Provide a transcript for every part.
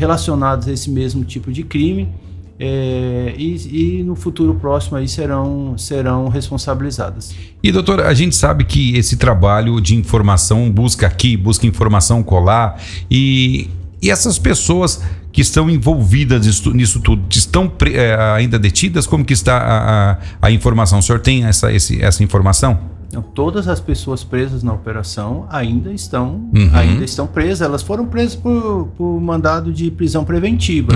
relacionadas a esse mesmo tipo de crime, e no futuro próximo aí serão responsabilizadas. E doutor, a gente sabe que esse trabalho de informação busca informação colar, e essas pessoas que estão envolvidas nisso tudo estão ainda detidas? Como que está a informação? O senhor tem essa informação? Então, todas as pessoas presas na operação ainda estão presas. Elas foram presas por mandado de prisão preventiva.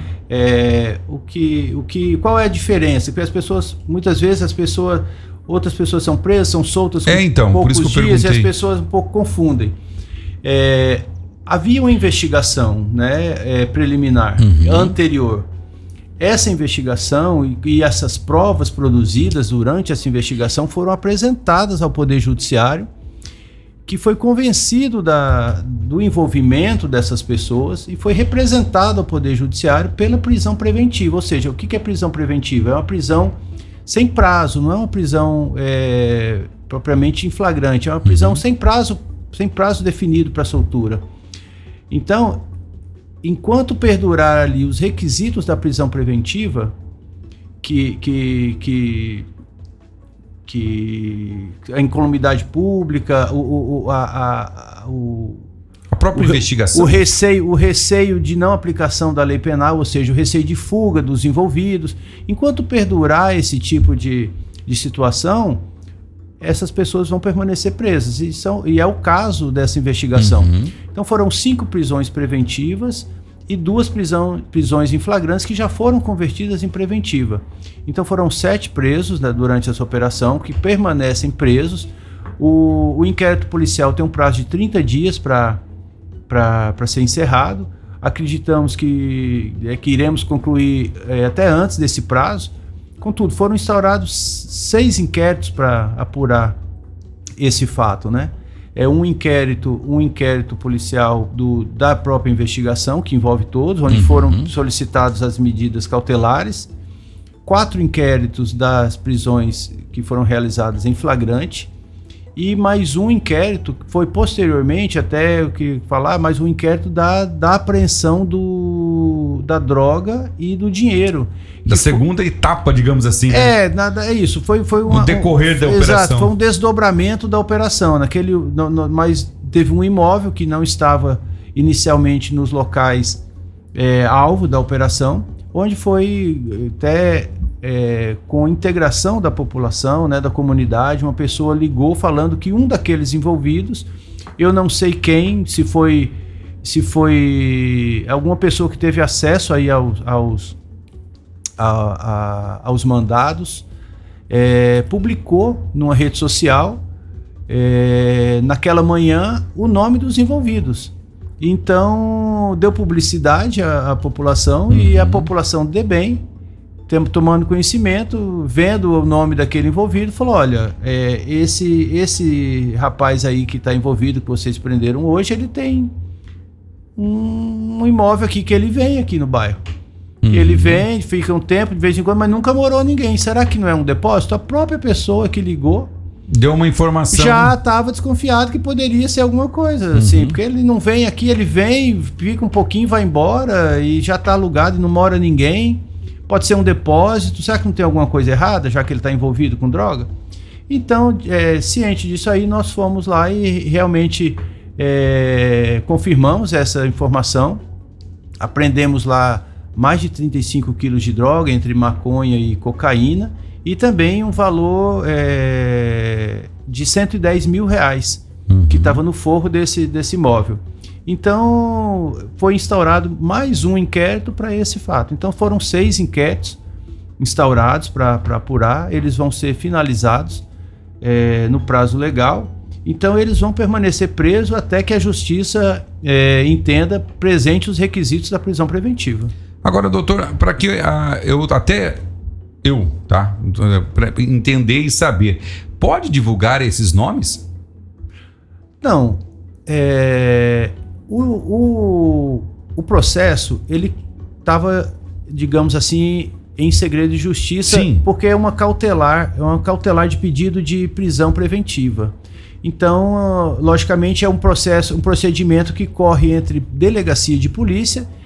Qual é a diferença? Porque as pessoas, muitas vezes outras pessoas são presas, são soltas com poucos dias, e as pessoas um pouco confundem. Havia uma investigação, né, preliminar anterior. Essa investigação e essas provas produzidas durante essa investigação foram apresentadas ao Poder Judiciário, que foi convencido do envolvimento dessas pessoas e foi representado ao Poder Judiciário pela prisão preventiva. Ou seja, o que é prisão preventiva? É uma prisão sem prazo, não é uma prisão propriamente em flagrante, é uma prisão sem prazo definido para soltura. Então, enquanto perdurar ali os requisitos da prisão preventiva, que a incolumidade pública, a própria investigação, o receio de não aplicação da lei penal, ou seja, o receio de fuga dos envolvidos, enquanto perdurar esse tipo de situação, essas pessoas vão permanecer presas, e é o caso dessa investigação. Então foram 5 prisões preventivas e 2 prisões em flagrantes que já foram convertidas em preventiva. Então foram 7 presos, né, durante essa operação, que permanecem presos. O inquérito policial tem um prazo de 30 dias para ser encerrado. Acreditamos que iremos concluir até antes desse prazo. Contudo, foram instaurados 6 inquéritos para apurar esse fato, né? Um inquérito policial da própria investigação, que envolve todos, onde foram solicitadas as medidas cautelares, 4 inquéritos das prisões que foram realizadas em flagrante, e mais um inquérito que foi posteriormente, até o que falar, mais um inquérito da apreensão da droga e do dinheiro. Da segunda etapa, digamos assim. É isso. Foi no decorrer da operação. Exato, foi um desdobramento da operação. Mas teve um imóvel que não estava inicialmente nos locais alvo da operação, onde foi até com integração da população, né, da comunidade, uma pessoa ligou falando que um daqueles envolvidos, eu não sei quem, se foi alguma pessoa que teve acesso aí aos mandados, publicou numa rede social naquela manhã o nome dos envolvidos. Então deu publicidade à população, e a população de bem, tomando conhecimento, vendo o nome daquele envolvido, falou: olha, esse rapaz aí que está envolvido, que vocês prenderam hoje, ele tem um imóvel aqui, que ele vem aqui no bairro. Ele vem, fica um tempo, de vez em quando, mas nunca morou ninguém. Será que não é um depósito? A própria pessoa que ligou deu uma informação, já estava desconfiado que poderia ser alguma coisa, assim, porque ele não vem aqui, ele vem, fica um pouquinho, vai embora, e já está alugado e não mora ninguém. Pode ser um depósito. Será que não tem alguma coisa errada, já que ele está envolvido com droga? Então, ciente disso aí, nós fomos lá e realmente confirmamos essa informação. Apreendemos lá mais de 35 quilos de droga, entre maconha e cocaína, e também um valor de R$110 mil, que estava no forro desse imóvel. Então, foi instaurado mais um inquérito para esse fato. Então, foram 6 inquéritos instaurados para apurar. Eles vão ser finalizados no prazo legal. Então, eles vão permanecer presos até que a Justiça entenda presente os requisitos da prisão preventiva. Agora, doutor, para que para entender e saber, pode divulgar esses nomes? Não. O processo, ele estava, digamos assim, em segredo de justiça. Sim. Porque é uma cautelar de pedido de prisão preventiva. Então, logicamente, é um procedimento que corre entre delegacia de polícia